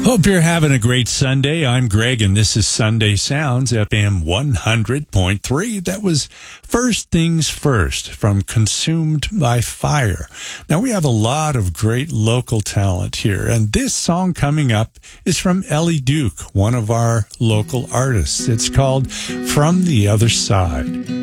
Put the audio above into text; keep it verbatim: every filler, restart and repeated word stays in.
Hope you're having a great Sunday. I'm Greg, and this is Sunday Sounds, F M one hundred point three. That was First Things First from Consumed by Fire. Now, we have a lot of great local talent here, and this song coming up is from Ellie Duke, one of our local artists. It's called From the Other Side.